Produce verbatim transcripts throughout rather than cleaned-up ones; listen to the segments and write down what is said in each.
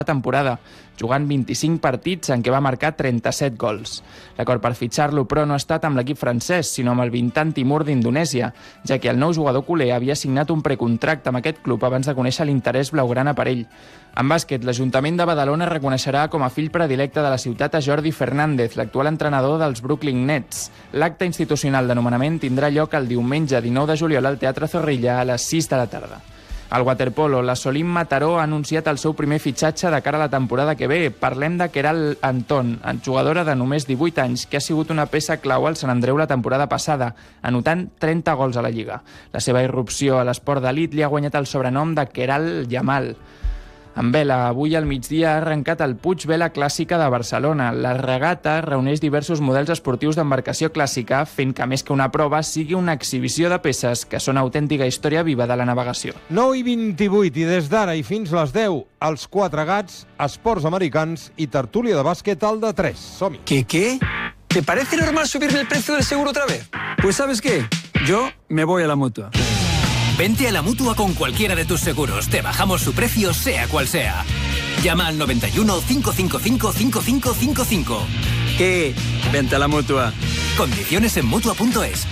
temporada, jugant vint-i-cinc partits en què va marcar trenta-set gols. L'acord per fitxar-lo, però, no ha estat amb l'equip francès, sinó amb el Bintang Timur d'Indonèsia, ja que el nou jugador culer havia signat un precontracte amb aquest club abans de conèixer l'interès blaugrana per ell. En bàsquet, l'Ajuntament de Badalona reconeixerà com a fill predilecte de la ciutat a Jordi Fernández, l'actual entrenador dels Brooklyn Nets. L'acte institucional de nomenament tindrà lloc el diumenge dinou de juliol al Teatre Zorrilla a les sis de la tarda. Al waterpolo, la Solim Mataró ha anunciat el seu primer fitxatge de cara a la temporada que ve. Parlem de Queralt Anton, jugadora de només divuit anys, que ha sigut una peça clau al Sant Andreu la temporada passada, anotant trenta gols a la Lliga. La seva irrupció a l'esport d'elit li ha guanyat el sobrenom de Queralt Yamal. En vela, avui al migdia ha arrencat el Puig Vela Clàssica de Barcelona. La regata reuneix diversos models esportius d'embarcació clàssica, fent que més que una prova sigui una exhibició de peces que són autèntica història viva de la navegació. nou i vint-i-vuit i des d'ara i fins les deu, els Quatre Gats, esports americans i tertúlia de bàsquet al de tres. Som-hi. ¿Qué, qué? ¿Te parece normal subirme el precio del seguro otra vez? Pues ¿sabes qué? Yo me voy a la Mutua. Vente a la Mutua con cualquiera de tus seguros. Te bajamos su precio, sea cual sea. Llama al noventa y uno, cinco cinco cinco, cinco cinco cinco cinco. ¿Qué? Vente a la Mutua. Condiciones en Mutua punto es.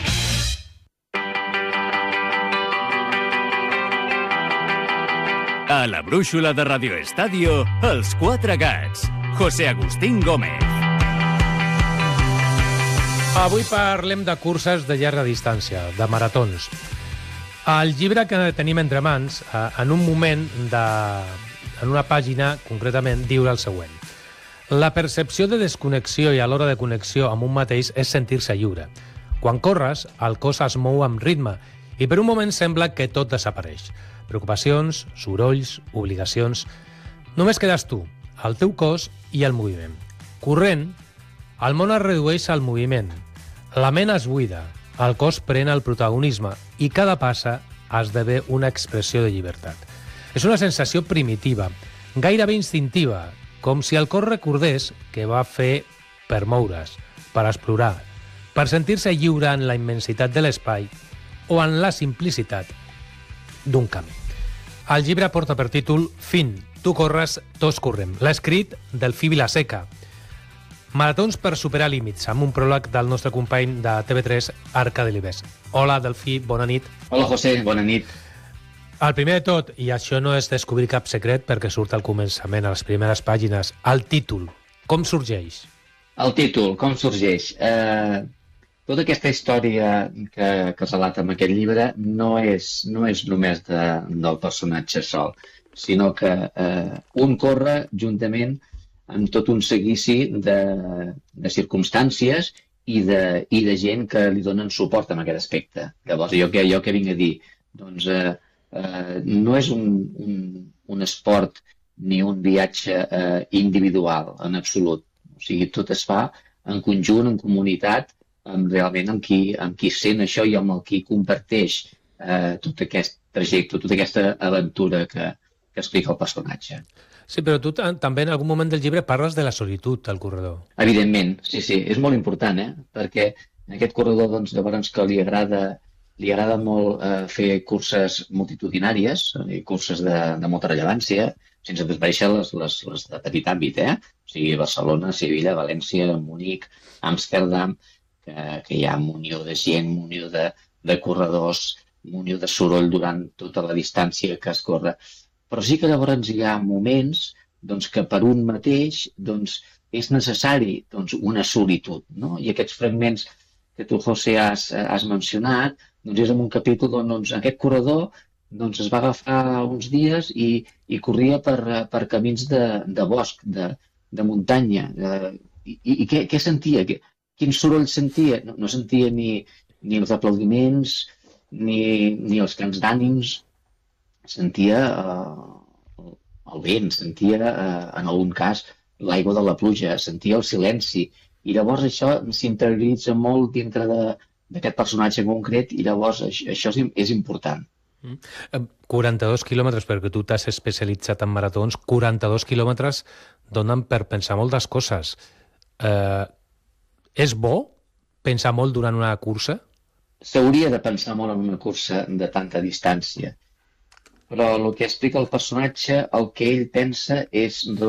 A la brúixola de Radio Estadio, els Quatre Gats. José Agustín Gómez. Avui parlem de curses de llarga distància, de maratons. El llibre que tenim entre mans, en un moment, de, en una pàgina, concretament, diu el següent. La percepció de desconnexió i a l'hora de connexió amb un mateix és sentir-se lliure. Quan corres, el cos es mou amb ritme i per un moment sembla que tot desapareix. Preocupacions, sorolls, obligacions... Només quedes tu, el teu cos i el moviment. Corrent, el món es redueix al moviment. La ment es buida, el cos pren el protagonisme i cada passa esdevé una expressió de llibertat. És una sensació primitiva, gairebé instintiva, com si el cos recordés que va fer per moure's, per explorar, per sentir-se lliure en la immensitat de l'espai o en la simplicitat d'un camí. El llibre porta per títol Fin, tu corres, tots correm. L'ha escrit Delfí Vilaseca. Maratons per superar límits, amb un pròleg del nostre company de T V tres, Arca de Libes. Hola, Delfí, bona nit. Hola, José, bona nit. El primer de tot, i això no és descobrir cap secret perquè surt al començament, a les primeres pàgines, el títol, com sorgeix? El títol, com sorgeix? Eh, tota aquesta història que, que relata en aquest llibre no és, no és només de, del personatge sol, sinó que eh, un corre juntament amb tot un seguici de, de circumstàncies i de, i de gent que li donen suport en aquest aspecte. Llavors, jo que, jo que vinc a dir, doncs, eh, eh, no és un, un, un esport ni un viatge eh, individual, en absolut. O sigui, tot es fa en conjunt, en comunitat, amb, realment amb qui, amb qui sent això i amb el qui comparteix eh, tot aquest trajecte, tota aquesta aventura que, que explica el personatge. Sí, però tu també en algun moment del llibre parles de la solitud del corredor. Evidentment, sí, sí, és molt important, eh? Perquè en aquest corredor, doncs, llavors que li agrada, li agrada molt eh, fer curses multitudinàries, eh, curses de, de molta rellevància, sense desbaixar les, les, les de petit àmbit, eh? O sigui, Barcelona, Sevilla, València, Munic, Amsterdam, que, que hi ha munió de gent, munió de, de corredors, munió de soroll durant tota la distància que es corre. Però sí que llavors hi ha moments doncs, que per un mateix doncs, és necessari doncs, una solitud. No? I aquests fragments que tu, José, has, has mencionat, doncs és en un capítol on doncs, aquest corredor doncs, es va agafar uns dies i, i corria per, per camins de, de bosc, de, de muntanya. I, i què, què sentia? Quin soroll sentia? No, no sentia ni, ni els aplaudiments, ni, ni els cants d'ànims. Sentia eh, el vent, sentia, eh, en algun cas, l'aigua de la pluja, sentia el silenci. I llavors això s'interioritza molt dintre d'aquest personatge en concret i llavors això, això és, és important. quaranta-dos quilòmetres, perquè tu t'has especialitzat en maratons, quaranta-dos quilòmetres donen per pensar moltes coses. Eh, és bo pensar molt durant una cursa? S'hauria de pensar molt en una cursa de tanta distància. però el que explica el personatge, el que ell pensa és